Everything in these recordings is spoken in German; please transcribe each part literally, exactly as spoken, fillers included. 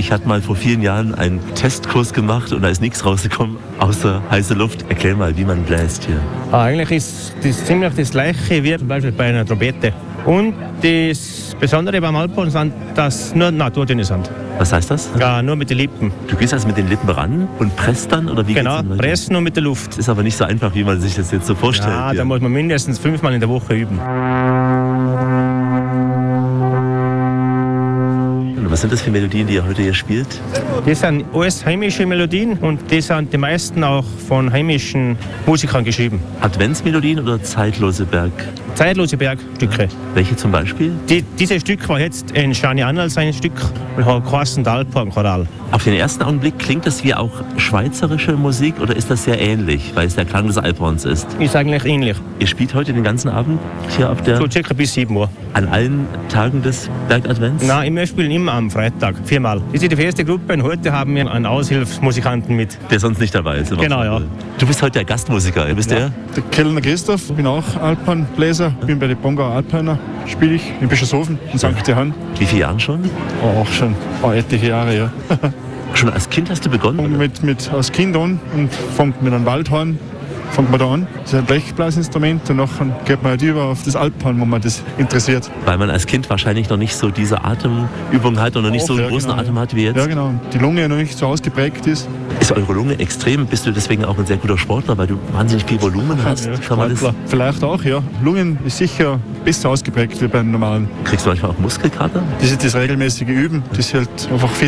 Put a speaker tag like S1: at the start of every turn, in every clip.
S1: Ich hatte mal vor vielen Jahren einen Testkurs gemacht und da ist nichts rausgekommen außer heiße Luft. Erklär mal, wie man bläst hier.
S2: Ah, eigentlich ist das ziemlich das Gleiche wie zum Beispiel bei einer Trompete. Und das Besondere beim Alphorn ist, dass nur Naturtöne sind.
S1: Was heißt das?
S2: Ja, nur mit den Lippen.
S1: Du gehst also mit den Lippen ran und presst dann? Oder wie
S2: genau,
S1: geht's
S2: pressen und mit der Luft.
S1: Das ist aber nicht so einfach, wie man sich das jetzt so vorstellt.
S2: Ja,
S1: hier.
S2: da muss man mindestens fünfmal in der Woche üben.
S1: Was sind das für Melodien, die ihr heute hier spielt?
S2: Das sind alles heimische Melodien und die sind die meisten auch von heimischen Musikern geschrieben.
S1: Adventsmelodien oder zeitlose Berg?
S2: Zeitlose Bergstücke.
S1: Welche zum Beispiel?
S2: Die, dieses Stück war jetzt in Schani Annal sein Stück und hat geheißen der Alphorn-Choral.
S1: Auf den ersten Augenblick klingt das wie auch schweizerische Musik oder ist das sehr ähnlich, weil es der Klang des Alphorns ist?
S2: Ist eigentlich ähnlich.
S1: Ihr spielt heute den ganzen Abend hier auf der...
S2: So circa bis sieben Uhr.
S1: An allen Tagen des Bergadvents?
S2: Nein, wir spielen immer am Freitag, viermal. Das ist die feste Gruppe und heute haben wir einen Aushilfsmusikanten mit.
S1: Der sonst nicht dabei ist.
S2: Genau, ja.
S1: Du bist heute der Gastmusiker, bist
S3: ja.
S1: der?
S3: Der Kellner Christoph, ich bin auch Alphornbläser, bin bei den Bongauer Alphörner, spiele ich in Bischofshofen in Sankt Johann.
S1: Wie viele Jahre schon?
S3: Oh, auch schon oh, etliche Jahre, ja.
S1: Schon als Kind hast du begonnen?
S3: Mit, mit, als Kind an und fängt mit einem Waldhorn. Fängt man da an. Das ist ein Blechblasinstrument und dann geht man halt über auf das Alphorn, wo man das interessiert.
S1: Weil man als Kind wahrscheinlich noch nicht so diese Atemübung hat und noch nicht Auch, so einen ja, großen
S3: genau,
S1: Atem hat wie jetzt.
S3: Ja, genau. Die Lunge noch nicht so ausgeprägt ist.
S1: Ist eure Lunge extrem? Bist du deswegen auch ein sehr guter Sportler, weil du wahnsinnig viel Volumen hast?
S3: Ja,
S1: Kann man das?
S3: Vielleicht auch, ja. Lungen ist sicher besser ausgeprägt wie beim normalen.
S1: Kriegst du manchmal auch Muskelkater?
S3: Das ist das regelmäßige Üben. Das hält einfach fit.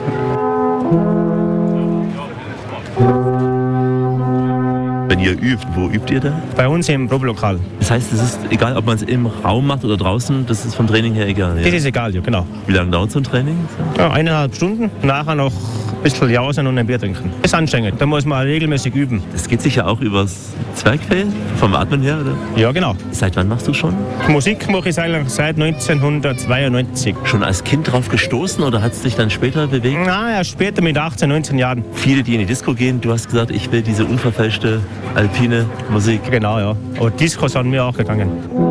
S1: Wenn ihr übt, wo übt ihr da?
S2: Bei uns im Probelokal.
S1: Das heißt, es ist egal, ob man es im Raum macht oder draußen, das ist vom Training her egal. Ja?
S2: Das ist egal, ja, genau.
S1: Wie lange dauert so ein Training?
S2: Ja, eineinhalb Stunden. Nachher noch ein bisschen jausen und ein Bier trinken. Das ist anstrengend. Da muss man regelmäßig üben.
S1: Das geht sicher auch übers Zwerchfell, vom Atmen her, oder?
S2: Ja, genau.
S1: Seit wann machst du schon?
S2: Musik mache ich eigentlich seit neunzehnhundertzweiundneunzig.
S1: Schon als Kind drauf gestoßen oder hat es dich dann später bewegt?
S2: Na, ja, später mit achtzehn, neunzehn Jahren.
S1: Viele, die in die Disco gehen, du hast gesagt, ich will diese unverfälschte alpine Musik.
S2: Genau, ja. Aber Disco sind wir auch gegangen.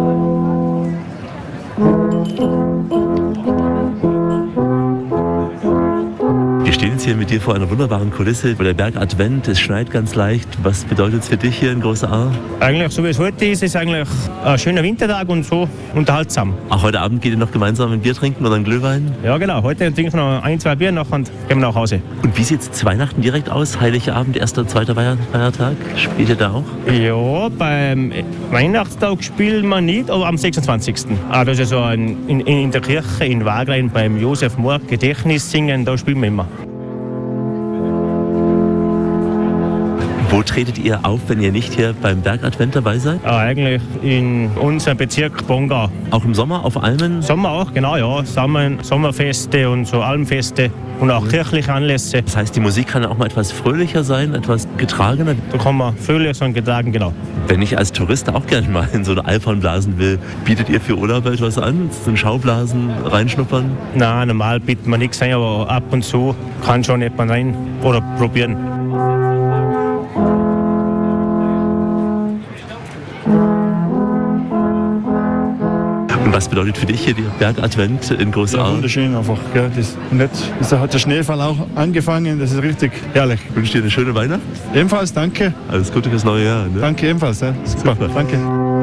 S1: Wir stehen jetzt hier mit dir vor einer wunderbaren Kulisse. Der Bergadvent, es schneit ganz leicht. Was bedeutet es für dich hier in Großaar?
S2: Eigentlich, so wie es heute ist, ist eigentlich ein schöner Wintertag und so unterhaltsam.
S1: Auch heute Abend geht ihr noch gemeinsam ein Bier trinken oder ein Glühwein?
S2: Ja, genau. Heute trinken wir noch ein, zwei Bier noch und gehen wir nach Hause.
S1: Und wie sieht es zu Weihnachten direkt aus? Heiliger Abend, erster, zweiter Feiertag? Spielt ihr da auch?
S2: Ja, beim Weihnachtstag spielen wir nicht, aber am sechsundzwanzigsten Ah, das ist so ein, in, in der Kirche in Wagrain beim Josef Mohr Gedächtnis singen, da spielen wir immer.
S1: Wo tretet ihr auf, wenn ihr nicht hier beim Bergadvent dabei seid?
S2: Ja, eigentlich in unserem Bezirk Bongau.
S1: Auch im Sommer auf Almen?
S2: Sommer auch, genau, ja. Sommer, Sommerfeste und so Almfeste und auch mhm. kirchliche Anlässe.
S1: Das heißt, die Musik kann auch mal etwas fröhlicher sein, etwas getragener?
S2: Da kann man fröhlich und getragen, genau.
S1: Wenn ich als Tourist auch gerne mal in so eine Alphorn blasen will, bietet ihr für Urlaub etwas an? So ein Schaublasen, reinschnuppern?
S2: Nein, normal bietet man nichts ein, aber ab und zu kann schon jemand rein oder probieren.
S1: Was bedeutet für dich hier der Bergadvent in Großaar?
S3: Ja, wunderschön einfach. Gell. Das, nett. Das hat der Schneefall auch angefangen. Das ist richtig herrlich.
S1: Ich wünsche dir eine schöne Weihnacht.
S3: Ebenfalls, danke.
S1: Alles Gute fürs neue Jahr. Ne?
S3: Danke ebenfalls. Ja. Super, Super, danke.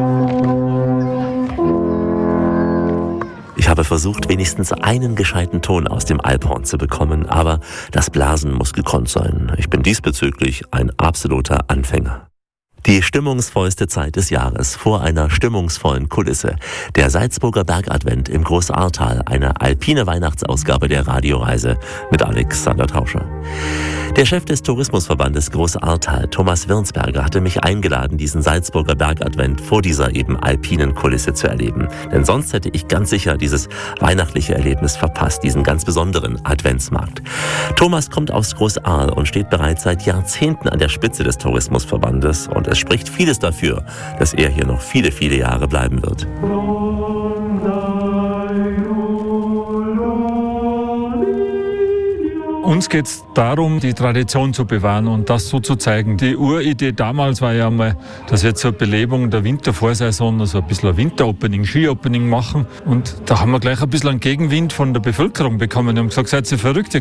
S1: Ich habe versucht, wenigstens einen gescheiten Ton aus dem Alphorn zu bekommen, aber das Blasen muss gekonnt sein. Ich bin diesbezüglich ein absoluter Anfänger. Die stimmungsvollste Zeit des Jahres vor einer stimmungsvollen Kulisse. Der Salzburger Bergadvent im Großahrtal, eine alpine Weihnachtsausgabe der Radioreise mit Alexander Tauscher. Der Chef des Tourismusverbandes Großahrtal, Thomas Wirnsberger, hatte mich eingeladen, diesen Salzburger Bergadvent vor dieser eben alpinen Kulisse zu erleben. Denn sonst hätte ich ganz sicher dieses weihnachtliche Erlebnis verpasst, diesen ganz besonderen Adventsmarkt. Thomas kommt aus Großaar und steht bereits seit Jahrzehnten an der Spitze des Tourismusverbandes und es spricht vieles dafür, dass er hier noch viele, viele Jahre bleiben wird.
S4: Uns geht es darum, die Tradition zu bewahren und das so zu zeigen. Die Uridee damals war ja mal, dass wir zur Belebung der Wintervorsaison also ein bisschen ein Winteropening, Ski-Opening machen. Und da haben wir gleich ein bisschen einen Gegenwind von der Bevölkerung bekommen. Die haben gesagt, seid ihr verrückt,